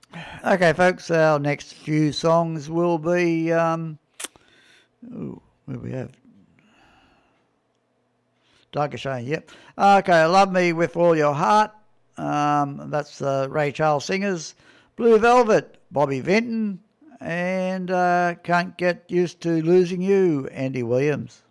Okay, folks, our next few songs will be, where we have Darker Shane, yep. Okay, Love Me With All Your Heart, that's Ray Charles Singers. Blue Velvet, Bobby Vinton, and Can't Get Used to Losing You, Andy Williams.